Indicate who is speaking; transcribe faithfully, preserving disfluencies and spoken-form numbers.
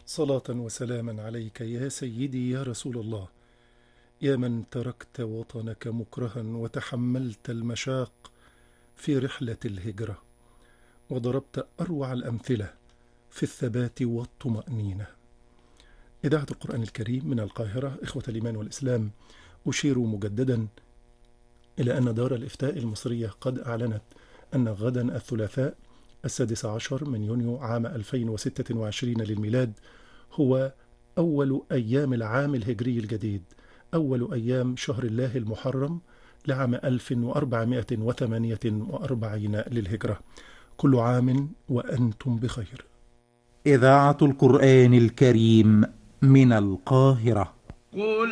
Speaker 1: صلاة وسلاما عليك يا سيدي يا رسول الله، يا من تركت وطنك مكرها وتحملت المشاق في رحلة الهجرة، وضربت أروع الأمثلة في الثبات والطمأنينة. إذاعة القرآن الكريم من القاهرة، إخوة الإيمان والإسلام، أشير مجددا إلى أن دار الإفتاء المصرية قد أعلنت أن غدا الثلاثاء السادس عشر من يونيو عام ألفين وستة وعشرين للميلاد هو أول أيام العام الهجري الجديد، أول أيام شهر الله المحرم لعام ألف وأربعمائة وثمانية وأربعين للهجرة. كل عام وأنتم بخير.
Speaker 2: إذاعة القرآن الكريم من القاهرة.